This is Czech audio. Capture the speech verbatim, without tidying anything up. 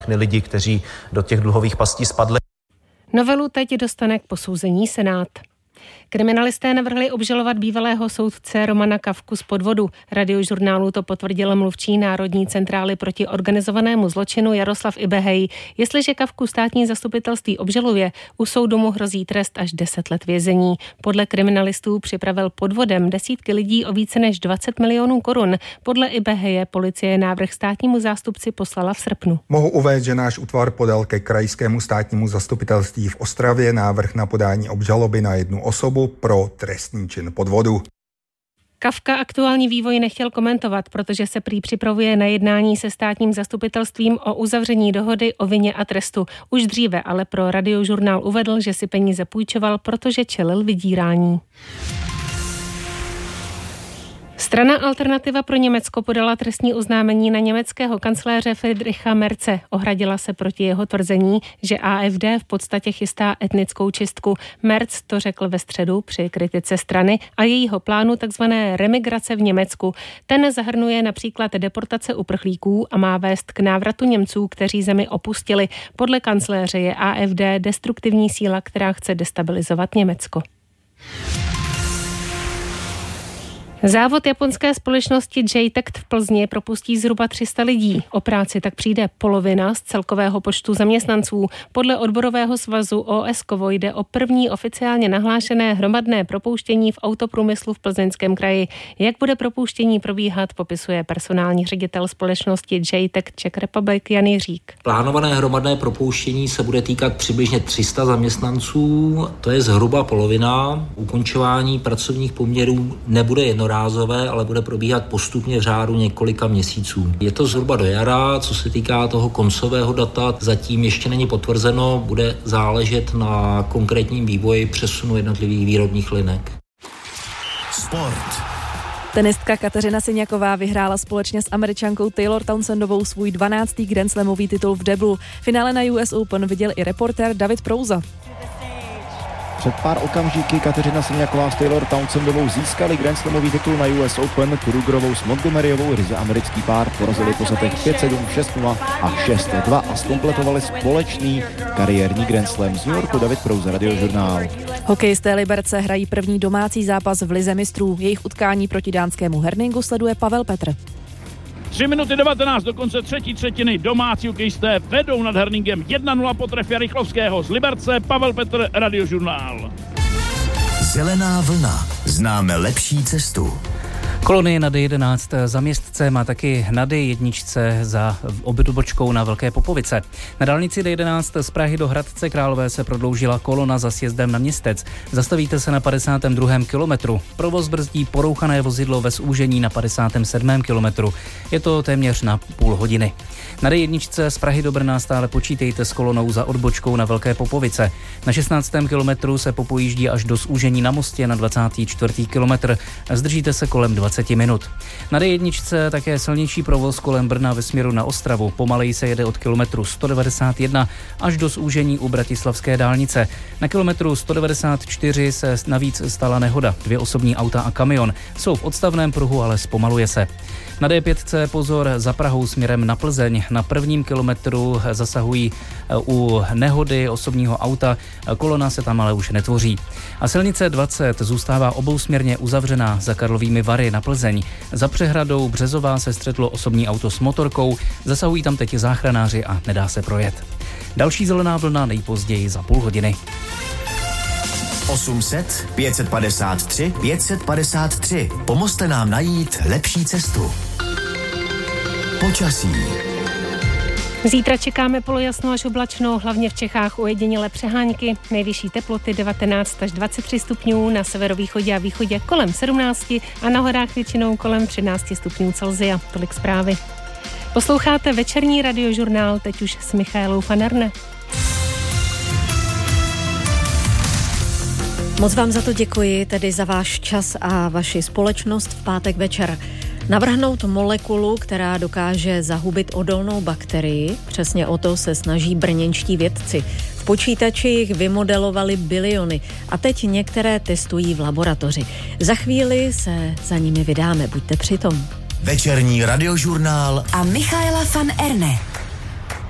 lidi, kteří do těch dluhových pastí spadli. Novelu teď dostane k posouzení Senát. Kriminalisté navrhli obžalovat bývalého soudce Romana Kafku z podvodu. Radiožurnálu to potvrdil mluvčí Národní centrály proti organizovanému zločinu Jaroslav Ibehej. Jestliže Kafku státní zastupitelství obžaluje, u soudu mu hrozí trest až deset let vězení. Podle kriminalistů připravil podvodem desítky lidí o více než dvacet milionů korun. Podle Ibeheje policie návrh státnímu zástupci poslala v srpnu. Mohu uvést, že náš útvar podal ke krajskému státnímu zastupitelství v Ostravě návrh na podání obžaloby na jednu osobu pro trestný čin podvodu. Kafka aktuální vývoj nechtěl komentovat, protože se prý připravuje na jednání se státním zastupitelstvím o uzavření dohody o vině a trestu. Už dříve ale pro Radiožurnál uvedl, že si peníze půjčoval, protože čelil vydírání. Strana Alternativa pro Německo podala trestní oznámení na německého kancléře Friedricha Merze. Ohradila se proti jeho tvrzení, že A F D v podstatě chystá etnickou čistku. Merz to řekl ve středu při kritice strany a jejího plánu takzvané remigrace v Německu. Ten zahrnuje například deportace uprchlíků a má vést k návratu Němců, kteří zemi opustili. Podle kancléře je A F D destruktivní síla, která chce destabilizovat Německo. Závod japonské společnosti J-Tect v Plzni propustí zhruba tři sta lidí. O práci tak přijde polovina z celkového počtu zaměstnanců. Podle odborového svazu O S Kovo jde o první oficiálně nahlášené hromadné propouštění v autoprůmyslu v Plzeňském kraji. Jak bude propouštění probíhat, popisuje personální ředitel společnosti J-Tect Czech Republic Jan Jiřík. Plánované hromadné propouštění se bude týkat přibližně tři sta zaměstnanců, to je zhruba polovina. Ukončování pracovních poměrů nebude jedno rázové, ale bude probíhat postupně v řádu několika měsíců. Je to zhruba do jara, co se týká toho koncového data, zatím ještě není potvrzeno, bude záležet na konkrétním vývoji přesunu jednotlivých výrobních linek. Sport. Tenistka Kateřina Siniaková vyhrála společně s Američankou Taylor Townsendovou svůj dvanáctý Grand Slamový titul v deblu. Finále na U S Open viděl i reportér David Prouza. Před pár okamžiky Kateřina Siniaková s Taylor Townsendovou získali Grand Slamový titul na U S Open. Krugerovou s Montgomeryovou ryze americký pár porazili po setech pět sedm, šest nula a šest dva a zkompletovali společný kariérní Grand Slam. Z New Yorku David Prouza, Radiožurnál. Hokejisté Liberce hrají první domácí zápas v lize mistrů. Jejich utkání proti dánskému Herningu sleduje Pavel Petr. tři minuty devatenáct do konce třetí třetiny domácí hokejisté vedou nad Herningem jedna nula po trefě Rychlovského z Liberce. Pavel Petr, Radiožurnál. Zelená vlna. Známe lepší cestu. Kolonie na D jedenáct za Městce má taky na D jedna za obydbočkou na Velké Popovice. Na dálnici D jedenáct z Prahy do Hradce Králové se prodloužila kolona za sjezdem na Městec. Zastavíte se na padesátém druhém kilometru. Provoz brzdí porouchané vozidlo ve zúžení na padesátém sedmém kilometru. Je to téměř na půl hodiny. Na D jedna z Prahy do Brna stále počítejte s kolonou za odbočkou na Velké Popovice. Na šestnáctém kilometru se popojíždí až do zúžení na Mostě na dvacátém čtvrtém kilometr. Zdržíte se kolem dvacet minut. Na D jedna také silnější provoz kolem Brna ve směru na Ostravu. Pomaleji se jede od kilometru sto devadesát jedna až do zúžení u Bratislavské dálnice. Na kilometru sto devadesát čtyři se navíc stala nehoda. Dvě osobní auta a kamion jsou v odstavném pruhu, ale zpomaluje se. Na D pět pozor za Prahou směrem na Plzeň. Na prvním kilometru zasahují u nehody osobního auta. Kolona se tam ale už netvoří. A silnice dvacet zůstává obousměrně uzavřená za Karlovými Vary na Plzeň. Za přehradou Březová se střetlo osobní auto s motorkou. Zasahují tam teď záchranáři a nedá se projet. Další zelená vlna nejpozději za půl hodiny. osm set, pět set padesát tři, pět set padesát tři. Pomozte nám najít lepší cestu. Počasí. Zítra čekáme polojasno až oblačno, hlavně v Čechách ojedinělé přehánky. Nejvyšší teploty devatenáct až dvacet tři stupňů, na severovýchodě a východě kolem sedmnáct a na horách většinou kolem třináct stupňů Celsia. Tolik zprávy. Posloucháte večerní Radiožurnál, teď už s Michaelou Fanerne. Moc vám za to děkuji, tedy za váš čas a vaši společnost v pátek večer. Navrhnout molekulu, která dokáže zahubit odolnou bakterii, přesně o to se snaží brněnští vědci. V počítači jich vymodelovali biliony a teď některé testují v laboratoři. Za chvíli se za nimi vydáme, buďte přitom. Večerní Radiožurnál a Michaela Fanerne.